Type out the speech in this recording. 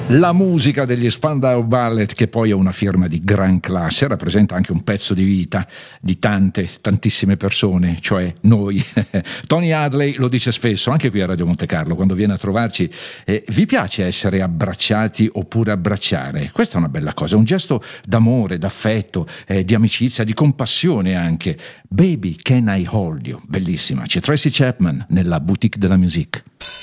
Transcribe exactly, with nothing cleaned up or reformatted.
La musica degli Spandau Ballet, che poi è una firma di gran classe, rappresenta anche un pezzo di vita di tante, tantissime persone, cioè noi. Tony Hadley lo dice spesso, anche qui a Radio Monte Carlo, quando viene a trovarci: eh, vi piace essere abbracciati oppure abbracciare? Questa è una bella cosa, un gesto d'amore, d'affetto, eh, di amicizia, di compassione anche. Baby, can I hold you? Bellissima, c'è Tracy Chapman nella Boutique de la Musique.